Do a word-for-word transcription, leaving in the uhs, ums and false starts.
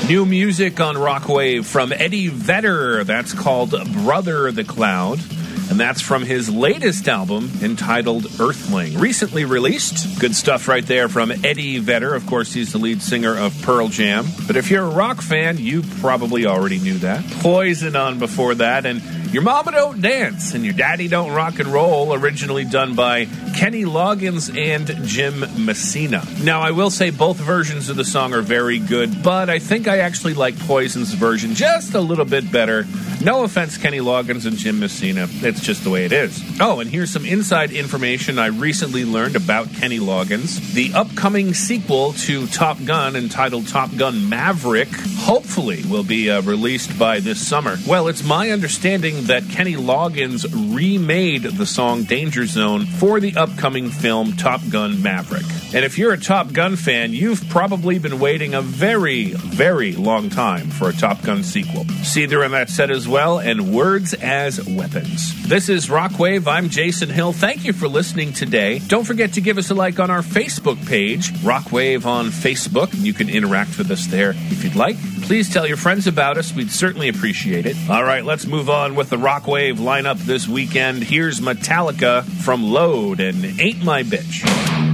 New music on Rockwave from Eddie Vedder. That's called Brother the Cloud. And that's from his latest album entitled Earthling, recently released. Good stuff right there from Eddie Vedder. Of course, he's the lead singer of Pearl Jam. But if you're a rock fan, you probably already knew that. Poison on before that, and Your Mama Don't Dance and Your Daddy Don't Rock and Roll, originally done by Kenny Loggins and Jim Messina. Now, I will say both versions of the song are very good, but I think I actually like Poison's version just a little bit better. No offense, Kenny Loggins and Jim Messina. It's just the way it is. Oh, and here's some inside information I recently learned about Kenny Loggins. The upcoming sequel to Top Gun, entitled Top Gun Maverick, hopefully will be uh, released by this summer. Well, it's my understanding that Kenny Loggins remade the song Danger Zone for the upcoming film Top Gun Maverick. And if you're a Top Gun fan, you've probably been waiting a very, very long time for a Top Gun sequel. See, they're in that set as well, and Words as Weapons. This is Rockwave. I'm Jason Hill. Thank you for listening today. Don't forget to give us a like on our Facebook page, Rockwave on Facebook. You can interact with us there if you'd like. Please tell your friends about us. We'd certainly appreciate it. All right, let's move on with the Rockwave lineup this weekend. Here's Metallica from Load and Ain't My Bitch.